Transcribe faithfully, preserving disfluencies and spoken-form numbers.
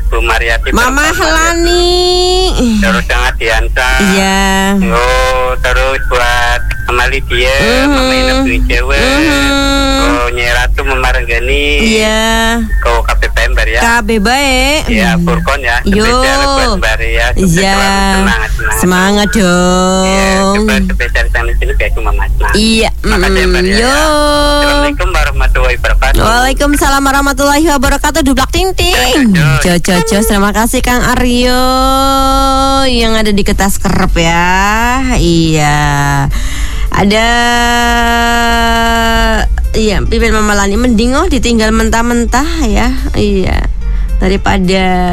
Bu Mariati. Mama Helani. Terus yang Adianta. Iya. Oh, terus buat Mama Lydia, Mhm. Mama Indah Jawa. Mhm. Oh, Nyai Ratu Mama Renggani. Iya. Kau K P P M Bar ya. K B baik. Iya, Furkon ya. Yo. Spesial buat Bar ya. Iya. Semangat, semangat. Semangat dong. Iya, coba spesial sana sini kayak Mama Asma. Iya. Makasih ya, Bar ya. Yo. Assalamualaikum warahmatullahi wabarakatuh. Waalaikumsalam warahmatullahi wabarakatuh. Dublak ting ting. Jojo jos. Terima kasih Kang Aryo yang ada di Ketas Kerep ya. Iya. Ada iya, Pipin Mama Lani mending oh ditinggal mentah-mentah ya. Iya. Daripada